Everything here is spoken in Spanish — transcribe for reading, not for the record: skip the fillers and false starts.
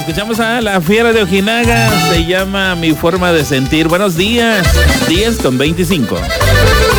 Escuchamos a La Fiera de Ojinaga, se llama Mi Forma de Sentir. Buenos días, 10 con 25.